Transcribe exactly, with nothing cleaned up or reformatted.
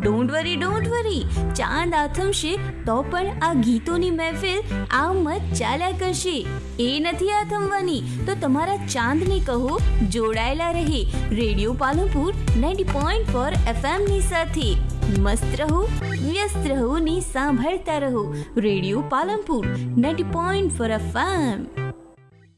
Don't worry don't worry, ચાંદ આથમશે તો પણ આ ગીતોની મહેફિલ આમ જ ચાલ્યા કરશે. એ નથી આથમવાની તો તમારા ચાંદને કહો જોડાયેલા રહે radio Palanpur ninety point four FM ની સાથે. મસ્ત રહો, વ્યસ્ત રહો ને સાંભળતા રહો radio Palanpur ninety point four FM.